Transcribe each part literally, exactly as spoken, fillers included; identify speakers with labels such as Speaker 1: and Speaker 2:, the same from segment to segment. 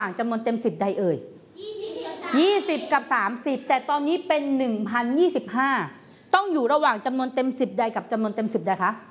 Speaker 1: อ่างจำนวนเต็มสิบใดเอ่ยยี่สิบกับสามสิบแต่ตอนนี้เป็น หนึ่งพันยี่สิบห้า ต้องอยู่ระหว่างจำนวนเต็มสิบใดกับจำนวนเต็มสิบใดคะ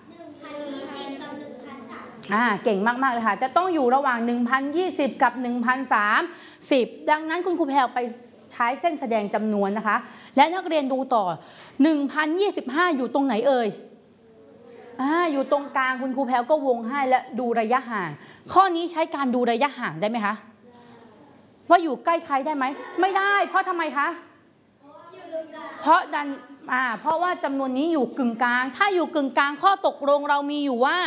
Speaker 1: อ่าเก่งมากๆเลยค่ะจะต้องอยู่ระหว่าง หนึ่งพันยี่สิบ กับ หนึ่งพันสามสิบ ดังนั้นคุณครูแพรไปใช้เส้นแสดงจำนวนนะคะและนักเรียนดูต่อ หนึ่งพันยี่สิบห้า อยู่ตรงไหนเอ่ยอ่าอยู่ตรงกลางคุณครูแพรก็วงให้และดูระยะห่างข้อนี้ใช้การดูระยะห่างได้ไหมคะว่าอยู่ใกล้ใครได้ไหมไม่ได้เพราะทำไมคะเพราะดันอ่าเพราะว่าจำนวนนี้อยู่กึ่งกลางถ้าอยู่กึ่งกลางข้อตกลงเรามีอยู่ว่า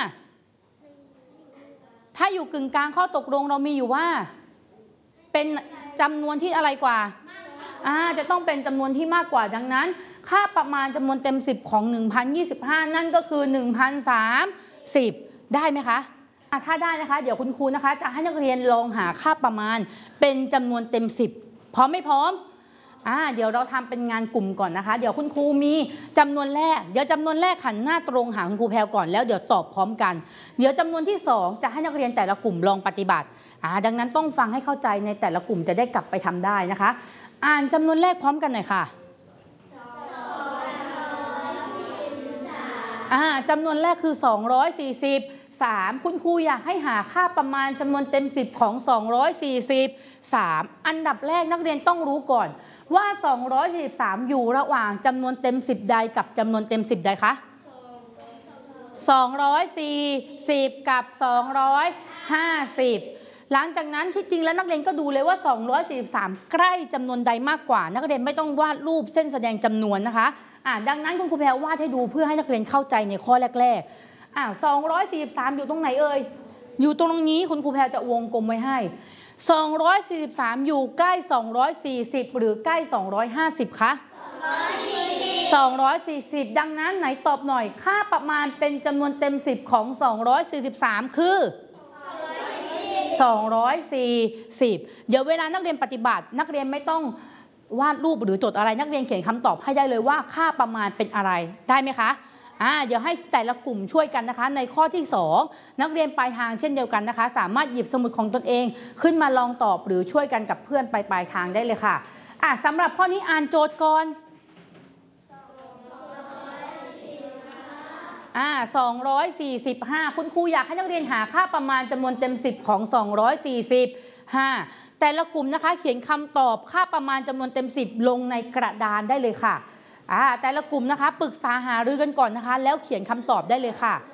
Speaker 1: ถ้าอยู่กึ่งกลางข้อตกลงเรามีอยู่ว่าเป็นจำนวนที่อะไรกว่าอ่าจะต้องเป็นจำนวนที่มากกว่าดังนั้นค่าประมาณจำนวนเต็มสิบของ หนึ่งพันยี่สิบห้า นั่นก็คือ หนึ่งพันสามสิบ ได้ไหมคะถ้าได้นะคะเดี๋ยวคุณครูนะคะจะให้นักเรียนลองหาค่าประมาณเป็นจำนวนเต็มสิบพร้อมไม่พร้อมอ่าเดี๋ยวเราทำเป็นงานกลุ่มก่อนนะคะเดี๋ยวคุณครูมีจำนวนแรกเดี๋ยวจำนวนแรกหันหน้าตรงหาคุณครูแพรก่อนแล้วเดี๋ยวตอบพร้อมกันเดี๋ยวจำนวนที่สองจะให้นักเรียนแต่ละกลุ่มลองปฏิบัติอ่าดังนั้นต้องฟังให้เข้าใจในแต่ละกลุ่มจะได้กลับไปทำได้นะคะอ่านจำนวนแรกพร้อมกันหน่อยค่ะอ่าจำนวนแรกคือสองร้อยสี่สิบสามคุณครูอยากให้หาค่าประมาณจำนวนเต็มสิบของสองร้อยสี่สิบสามอันดับแรกนักเรียนต้องรู้ก่อนว่าสองร้อยสี่สิบสามอยู่ระหว่างจำนวนเต็มสิบใดกับจำนวนเต็มสิบใดคะสองร้อยสี่สิบกับสองร้อยห้าสิบหลังจากนั้นที่จริงแล้วนักเรียนก็ดูเลยว่าสองร้อยสี่สิบสามใกล้จำนวนใดมากกว่านักเรียนไม่ต้องวาดรูปเส้นแสดงจำนวนนะคะอ่าดังนั้นคุณครูแพรวาดให้ดูเพื่อให้นักเรียนเข้าใจในข้อแรกๆอ่าสองร้อยสี่สิบสามอยู่ตรงไหนเอ่ยอยู่ตรงนี้คุณครูแพรจะวงกลมไว้ให้สองร้อยสี่สิบสามอยู่ใกล้สองร้อยสี่สิบหรือใกล้สองร้อยห้าสิบคะสองร้อยสี่สิบดังนั้นไหนตอบหน่อยค่าประมาณเป็นจำนวนเต็มสิบของสองร้อยสี่สิบสามคือสองร้อยสี่สิบเดี๋ยวเวลานักเรียนปฏิบัตินักเรียนไม่ต้องวาดรูปหรือจดอะไรนักเรียนเขียนคำตอบให้ได้เลยว่าค่าประมาณเป็นอะไรได้ไหมคะอ่าเดี๋ยวให้แต่ละกลุ่มช่วยกันนะคะในข้อที่สองนักเรียนปลายทางเช่นเดียวกันนะคะสามารถหยิบสมุดของตนเองขึ้นมาลองตอบหรือช่วยกันกับเพื่อนไปปลายทางได้เลยค่ะอ่าสำหรับข้อนี้อ่านโจทย์ก่อนอ่าสองร้อยสี่สิบห้าคุณครูอยากให้นักเรียนหาค่าประมาณจำนวนเต็มสิบของสองร้อยสี่สิบห้าแต่ละกลุ่มนะคะเขียนคำตอบค่าประมาณจำนวนเต็มสิบลงในกระดานได้เลยค่ะอ่าแต่ละกลุ่มนะคะปรึกษาหารือกันก่อนนะคะแล้วเขียนคำตอบได้เลยค่ะ